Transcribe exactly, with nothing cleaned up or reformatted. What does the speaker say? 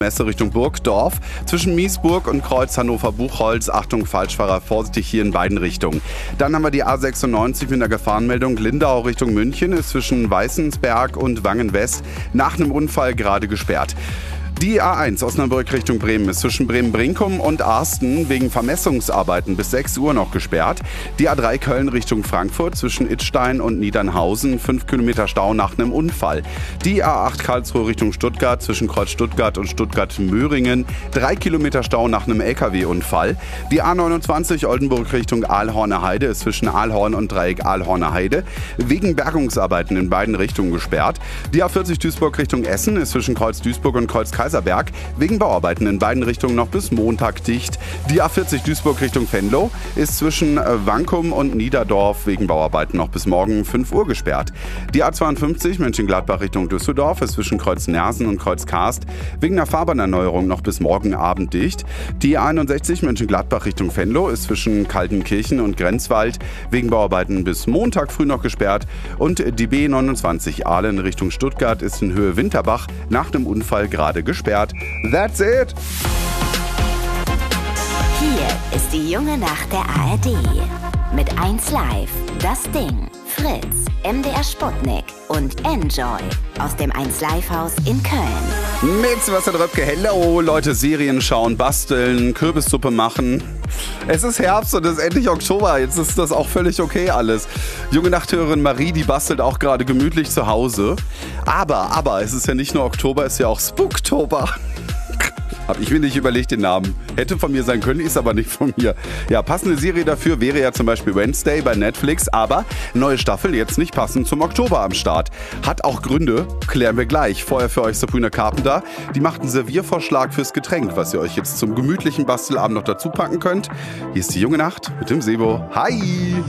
Messe Richtung Burgdorf. Zwischen Miesburg und Kreuz Hannover-Buchholz. Achtung, Falschfahrer, vorsichtig hier in beiden Richtungen. Dann haben wir die A sechsundneunzig mit der Gefahrenmeldung Lindau Richtung München. Ist zwischen Weißensberg und Wangen-West nach einem Unfall gerade gesperrt. Die A eins Osnabrück Richtung Bremen ist zwischen Bremen-Brinkum und Arsten wegen Vermessungsarbeiten bis sechs Uhr noch gesperrt. Die A drei Köln Richtung Frankfurt zwischen Idstein und Niedernhausen, fünf Kilometer Stau nach einem Unfall. Die A acht Karlsruhe Richtung Stuttgart zwischen Kreuz Stuttgart und Stuttgart-Möhringen, drei Kilometer Stau nach einem L K W-Unfall. Die A neunundzwanzig Oldenburg Richtung Aalhorner Heide ist zwischen Aalhorn und Dreieck Aalhorner Heide wegen Bergungsarbeiten in beiden Richtungen gesperrt. Die A vierzig Duisburg Richtung Essen ist zwischen Kreuz Duisburg und Kreuz Kaiserberg wegen Bauarbeiten in beiden Richtungen noch bis Montag dicht. Die A vierzig Duisburg Richtung Venlo ist zwischen Wankum und Niederdorf wegen Bauarbeiten noch bis morgen fünf Uhr gesperrt. Die A zweiundfünfzig Mönchengladbach Richtung Düsseldorf ist zwischen Kreuz Nersen und Kreuz Karst wegen einer Fahrbahnerneuerung noch bis morgen Abend dicht. Die A einundsechzig Mönchengladbach Richtung Venlo ist zwischen Kaltenkirchen und Grenzwald wegen Bauarbeiten bis Montag früh noch gesperrt. Und die B neunundzwanzig Aalen Richtung Stuttgart ist in Höhe Winterbach nach einem Unfall gerade gesperrt. That's it! Hier ist die junge Nacht der A R D. Mit eins Live, Das Ding, Fritz, M D R Sputnik und Enjoy aus dem eins Live Haus in Köln. Mit Sebastian Röpke, hello Leute, Serien schauen, basteln, Kürbissuppe machen. Es ist Herbst und es ist endlich Oktober, jetzt ist das auch völlig okay alles. Junge Nachthörerin Marie, die bastelt auch gerade gemütlich zu Hause. Aber, aber, es ist ja nicht nur Oktober, es ist ja auch Spooktober. Hab ich mir nicht überlegt, den Namen. Hätte von mir sein können, ist aber nicht von mir. Ja, passende Serie dafür wäre ja zum Beispiel Wednesday bei Netflix, aber neue Staffel jetzt nicht passend zum Oktober am Start. Hat auch Gründe, klären wir gleich. Vorher für euch Sabrina Carpenter. Die macht einen Serviervorschlag fürs Getränk, was ihr euch jetzt zum gemütlichen Bastelabend noch dazu packen könnt. Hier ist die junge Nacht mit dem Sebo. Hi!